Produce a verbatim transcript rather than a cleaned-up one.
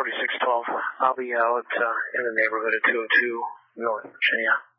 forty-six twelve. I'll be out uh, in the neighborhood of two oh two North Virginia.